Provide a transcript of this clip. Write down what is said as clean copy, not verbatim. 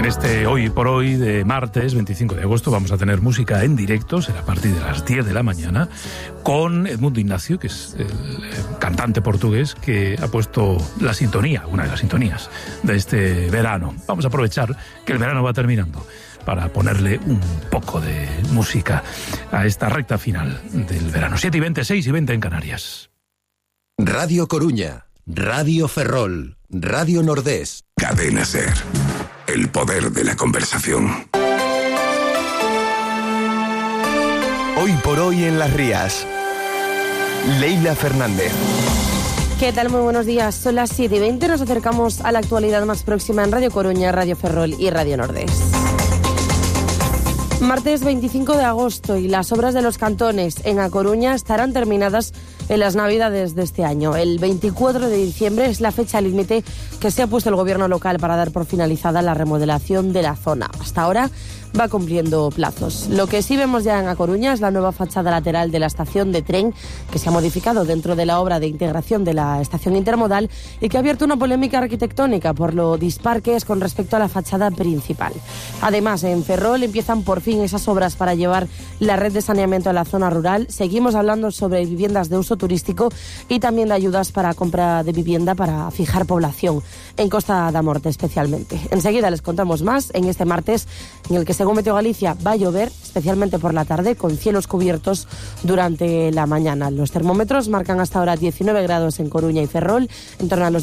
este Hoy por Hoy de martes 25 de agosto vamos a tener música en directo, será a partir de las 10 de la mañana, con Edmundo Ignacio, que es el cantante portugués que ha puesto la sintonía, una de las sintonías de este verano. Vamos a aprovechar que el verano va terminando para ponerle un poco de música a esta recta final del verano. 7:20, 6:20 en Canarias. Radio Coruña, Radio Ferrol, Radio Nordés. Cadena SER. El poder de la conversación. Hoy por hoy en Las Rías. Leila Fernández. ¿Qué tal? Muy buenos días. Son las 7:20. Nos acercamos a la actualidad más próxima en Radio Coruña, Radio Ferrol y Radio Nordés. Martes 25 de agosto y las obras de los cantones en A Coruña estarán terminadas en las Navidades de este año. El 24 de diciembre es la fecha límite que se ha puesto el gobierno local para dar por finalizada la remodelación de la zona. Hasta ahora va cumpliendo plazos. Lo que sí vemos ya en A Coruña es la nueva fachada lateral de la estación de tren, que se ha modificado dentro de la obra de integración de la estación intermodal y que ha abierto una polémica arquitectónica por lo dispar que es con respecto a la fachada principal. Además, en Ferrol empiezan por fin esas obras para llevar la red de saneamiento a la zona rural. Seguimos hablando sobre viviendas de uso turístico y también de ayudas para compra de vivienda para fijar población en Costa da Morte especialmente. Enseguida les contamos más en este martes en el que, según Meteo Galicia, va a llover, especialmente por la tarde, con cielos cubiertos durante la mañana. Los termómetros marcan hasta ahora 19 grados en Coruña y Ferrol, en torno a los